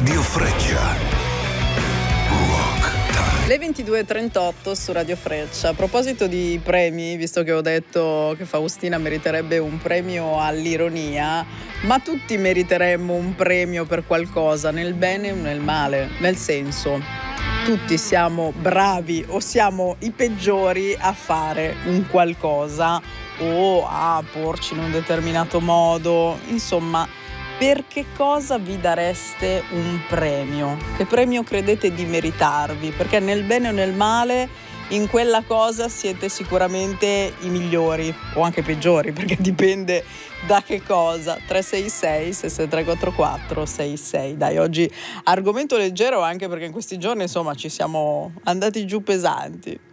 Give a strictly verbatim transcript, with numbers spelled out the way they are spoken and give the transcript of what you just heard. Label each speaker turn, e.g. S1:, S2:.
S1: Radio Freccia.
S2: Le ventidue e trentotto su Radio Freccia. A proposito di premi, visto che ho detto che Faustina meriterebbe un premio all'ironia, ma tutti meriteremmo un premio per qualcosa, nel bene o nel male, nel senso, tutti siamo bravi o siamo i peggiori a fare un qualcosa o a porci in un determinato modo, insomma. Per che cosa vi dareste un premio? Che premio credete di meritarvi? Perché nel bene o nel male, in quella cosa siete sicuramente i migliori o anche peggiori, perché dipende da che cosa. tre sei sei sei sei tre quattro quattro sei sei. Dai, oggi argomento leggero, anche perché in questi giorni insomma ci siamo andati giù pesanti.